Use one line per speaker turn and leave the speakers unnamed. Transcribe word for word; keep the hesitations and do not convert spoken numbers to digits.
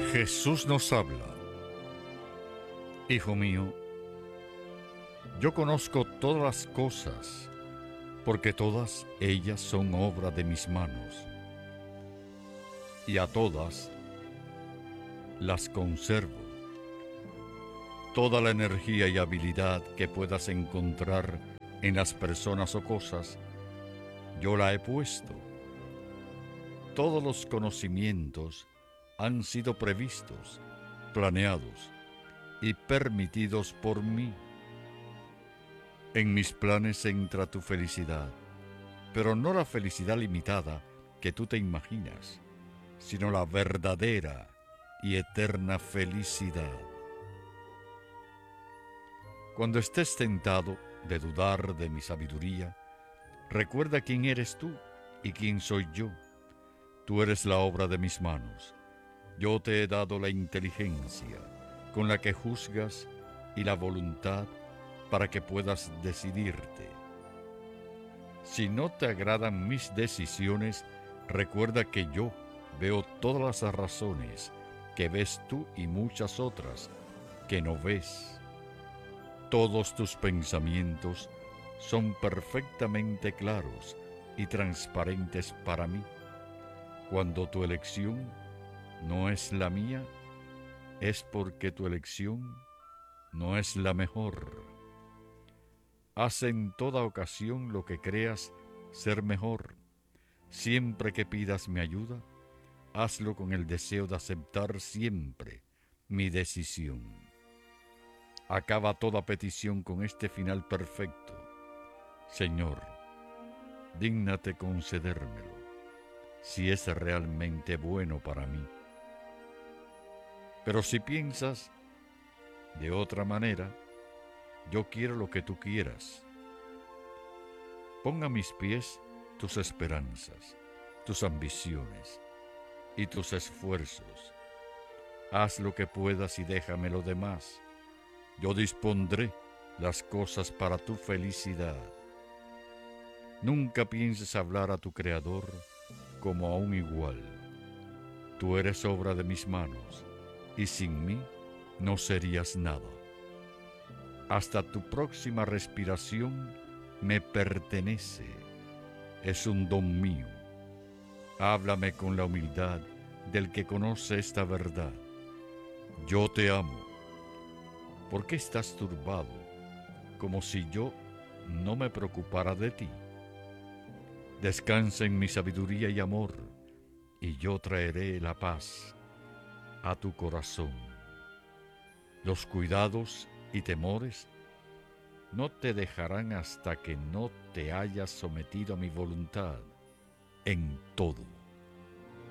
Jesús nos habla. Hijo mío, yo conozco todas las cosas, porque todas ellas son obra de mis manos, y a todas las conservo. Toda la energía y habilidad que puedas encontrar en las personas o cosas, yo la he puesto. Todos los conocimientos han sido previstos, planeados y permitidos por mí. En mis planes entra tu felicidad, pero no la felicidad limitada que tú te imaginas, sino la verdadera y eterna felicidad. Cuando estés tentado de dudar de mi sabiduría, recuerda quién eres tú y quién soy yo. Tú eres la obra de mis manos. Yo te he dado la inteligencia con la que juzgas y la voluntad para que puedas decidirte. Si no te agradan mis decisiones, recuerda que yo veo todas las razones que ves tú y muchas otras que no ves. Todos tus pensamientos son perfectamente claros y transparentes para mí. Cuando tu elección no es la mía, es porque tu elección no es la mejor. Haz en toda ocasión lo que creas ser mejor. Siempre que pidas mi ayuda, hazlo con el deseo de aceptar siempre mi decisión. Acaba toda petición con este final perfecto. Señor, dígnate concedérmelo, si es realmente bueno para mí. Pero si piensas de otra manera, yo quiero lo que tú quieras. Pon a mis pies tus esperanzas, tus ambiciones y tus esfuerzos. Haz lo que puedas y déjame lo demás. Yo dispondré las cosas para tu felicidad. Nunca pienses hablar a tu Creador como a un igual. Tú eres obra de mis manos, y sin mí no serías nada. Hasta tu próxima respiración me pertenece. Es un don mío. Háblame con la humildad del que conoce esta verdad. Yo te amo. ¿Por qué estás turbado, como si yo no me preocupara de ti? Descansa en mi sabiduría y amor, y yo traeré la paz a tu corazón. Los cuidados y temores no te dejarán hasta que no te hayas sometido a mi voluntad en todo.